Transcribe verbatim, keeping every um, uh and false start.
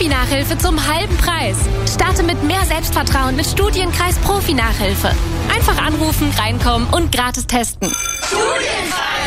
Profi-Nachhilfe zum halben Preis. Starte mit mehr Selbstvertrauen mit Studienkreis Profi-Nachhilfe. Einfach anrufen, reinkommen und gratis testen. Studienkreis.